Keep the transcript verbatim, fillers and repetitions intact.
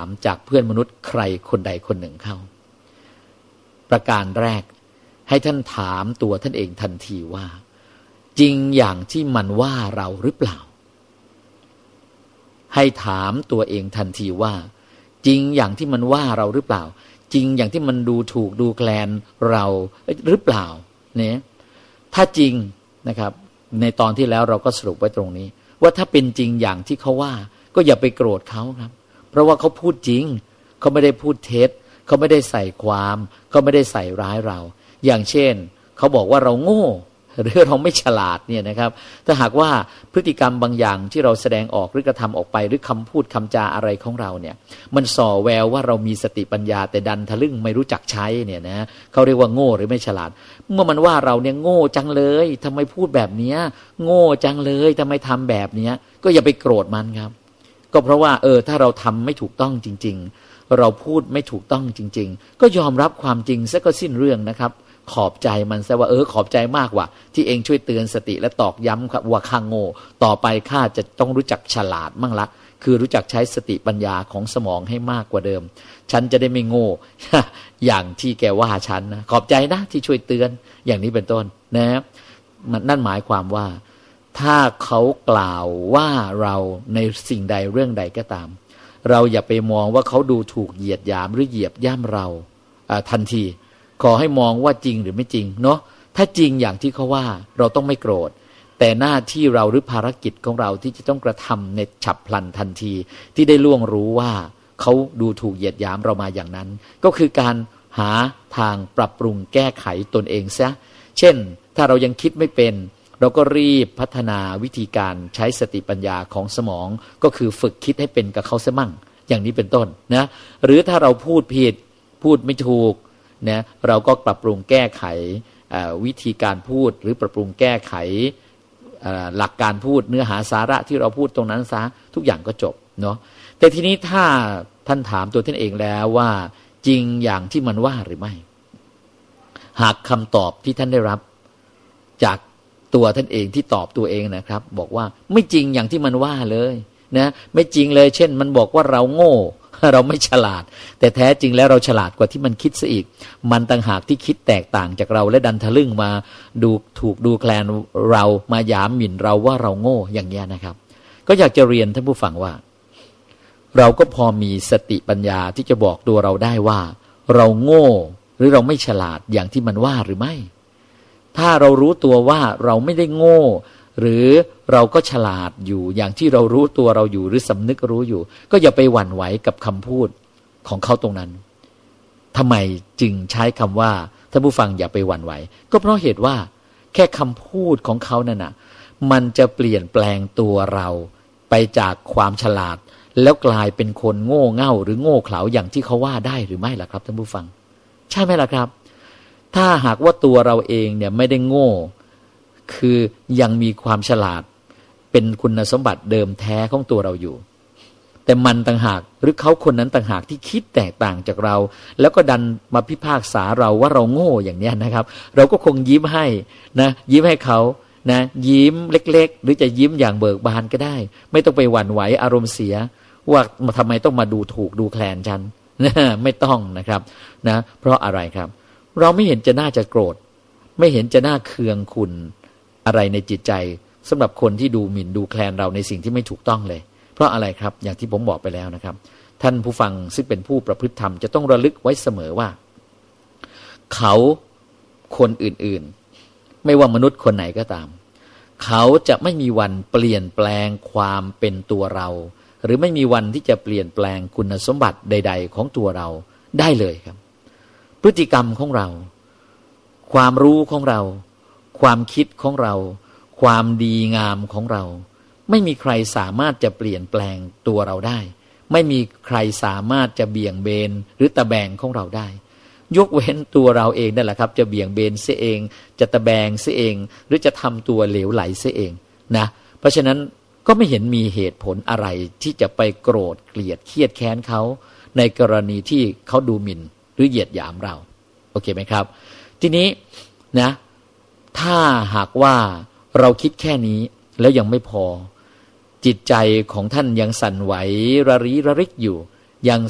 จากเพื่อนมนุษย์ใครคนใดคนหนึ่งเข้าประการแรกให้ท่านถามตัวท่านเองทันทีว่าจริงอย่างที่มันว่าเราหรือเปล่าให้ถามตัวเองทันทีว่าจริงอย่างที่มันว่าเราหรือเปล่าจริงอย่างที่มันดูถูกดูแคลนเราหรือเปล่าเนี่ยถ้าจริงนะครับในตอนที่แล้วเราก็สรุปไว้ตรงนี้ว่าถ้าเป็นจริงอย่างที่เขาว่าก็อย่าไปโกรธเขาครับเพราะว่าเขาพูดจริงเขาไม่ได้พูดเท็จเขาไม่ได้ใส่ความเขาไม่ได้ใส่ร้ายเราอย่างเช่นเขาบอกว่าเราโง่หรือเราไม่ฉลาดเนี่ยนะครับถ้าหากว่าพฤติกรรมบางอย่างที่เราแสดงออกหรือกระทำออกไปหรือคำพูดคำจาอะไรของเราเนี่ยมันส่อแววว่าเรามีสติปัญญาแต่ดันทะลึ่งไม่รู้จักใช้เนี่ยนะเขาเรียกว่าโง่หรือไม่ฉลาดเมื่อมันว่าเราเนี่ยโง่จังเลยทำไมพูดแบบนี้โง่จังเลยทำไมทำแบบนี้ก็อย่าไปโกรธมันครับก็เพราะว่าเออถ้าเราทำไม่ถูกต้องจริงๆเราพูดไม่ถูกต้องจริงๆก็ยอมรับความจริงซะก็สิ้นเรื่องนะครับขอบใจมันซะว่าเออขอบใจมากว่ะที่เองช่วยเตือนสติและตอกย้ำว่าข้าโง่ต่อไปข้าจะต้องรู้จักฉลาดมั่งละคือรู้จักใช้สติปัญญาของสมองให้มากกว่าเดิมฉันจะได้ไม่โง่ อย่างที่แกว่าฉันนะขอบใจนะที่ช่วยเตือนอย่างนี้เป็นต้นนะนั่นหมายความว่าถ้าเขากล่าวว่าเราในสิ่งใดเรื่องใดก็ตามเราอย่าไปมองว่าเขาดูถูกเหยียดหยามหรือเหยียบย่ำเราทันทีขอให้มองว่าจริงหรือไม่จริงเนาะถ้าจริงอย่างที่เขาว่าเราต้องไม่โกรธแต่หน้าที่เราหรือภารกิจของเราที่จะต้องกระทำในฉับพลันทันทีที่ได้ล่วงรู้ว่าเขาดูถูกเหยียดหยามเรามาอย่างนั้นก็คือการหาทางปรับปรุงแก้ไขตนเองซะเช่นถ้าเรายังคิดไม่เป็นเราก็รีบพัฒนาวิธีการใช้สติปัญญาของสมองก็คือฝึกคิดให้เป็นกับเขาซะมั่งอย่างนี้เป็นต้นนะหรือถ้าเราพูดผิดพูดไม่ถูกนะเราก็ปรับปรุงแก้ไขวิธีการพูดหรือปรับปรุงแก้ไขหลักการพูดเนื้อหาสาระที่เราพูดตรงนั้นซะทุกอย่างก็จบเนาะแต่ทีนี้ถ้าท่านถามตัวท่านเองแล้วว่าจริงอย่างที่มันว่าหรือไม่หากคำตอบที่ท่านได้รับจากตัวท่านเองที่ตอบตัวเองนะครับบอกว่าไม่จริงอย่างที่มันว่าเลยนะไม่จริงเลยเช่นมันบอกว่าเราโง่เราไม่ฉลาดแต่แท้จริงแล้วเราฉลาดกว่าที่มันคิดซะอีกมันต่างหากที่คิดแตกต่างจากเราและดันทะลึ่งมาดูถูกดูแคลนเรามาหยามหมิ่นเราว่าเราโง่อย่างนี้นะครับก็อยากจะเรียนท่านผู้ฟังว่าเราก็พอมีสติปัญญาที่จะบอกตัวเราได้ว่าเราโง่หรือเราไม่ฉลาดอย่างที่มันว่าหรือไม่ถ้าเรารู้ตัวว่าเราไม่ได้โง่หรือเราก็ฉลาดอยู่อย่างที่เรารู้ตัวเราอยู่หรือสำนึกรู้อยู่ก็อย่าไปหวั่นไหวกับคำพูดของเขาตรงนั้นทำไมจึงใช้คำว่าท่านผู้ฟังอย่าไปหวั่นไหวก็เพราะเหตุว่าแค่คำพูดของเขานั่นน่ะมันจะเปลี่ยนแปลงตัวเราไปจากความฉลาดแล้วกลายเป็นคนโง่เง่าหรือโง่เขลาอย่างที่เขาว่าได้หรือไม่ล่ะครับท่านผู้ฟังใช่ไหมล่ะครับถ้าหากว่าตัวเราเองเนี่ยไม่ได้โง่คือยังมีความฉลาดเป็นคุณสมบัติเดิมแท้ของตัวเราอยู่แต่มันต่างหากหรือเขาคนนั้นต่างหากที่คิดแตกต่างจากเราแล้วก็ดันมาพิพากษาเราว่าเราโง่อย่างนี้นะครับเราก็คงยิ้มให้นะยิ้มให้เขานะยิ้มเล็กๆหรือจะยิ้มอย่างเบิกบานก็ได้ไม่ต้องไปหวั่นไหวอารมณ์เสียว่าทำไมต้องมาดูถูกดูแคลนฉันนะไม่ต้องนะครับนะเพราะอะไรครับเราไม่เห็นจะน่าจะโกรธไม่เห็นจะน่าเคืองขุ่นอะไรในจิตใจสำหรับคนที่ดูหมิ่นดูแคลนเราในสิ่งที่ไม่ถูกต้องเลยเพราะอะไรครับอย่างที่ผมบอกไปแล้วนะครับท่านผู้ฟังซึ่งเป็นผู้ประพฤติธรรมจะต้องระลึกไว้เสมอว่าเขาคนอื่นๆไม่ว่ามนุษย์คนไหนก็ตามเขาจะไม่มีวันเปลี่ยนแปลงความเป็นตัวเราหรือไม่มีวันที่จะเปลี่ยนแปลงคุณสมบัติใดๆของตัวเราได้เลยครับพฤติกรรมของเราความรู้ของเราความคิดของเราความดีงามของเราไม่มีใครสามารถจะเปลี่ยนแปลงตัวเราได้ไม่มีใครสามารถจะเบี่ยงเบนหรือตะแบงของเราได้ยกเว้นตัวเราเองนั่นแหละครับจะเบี่ยงเบนเสียเองจะตะแบงเสียเองหรือจะทำตัวเหลวไหลเสียเองนะเพราะฉะนั้นก็ไม่เห็นมีเหตุผลอะไรที่จะไปโกรธเกลียดเครียดแค้นเขาในกรณีที่เขาดูหมิ่นหรือเหยียดหยามเราโอเคไหมครับทีนี้นะถ้าหากว่าเราคิดแค่นี้แล้วยังไม่พอจิตใจของท่านยังสั่นไหวระริระริกอยู่ยัง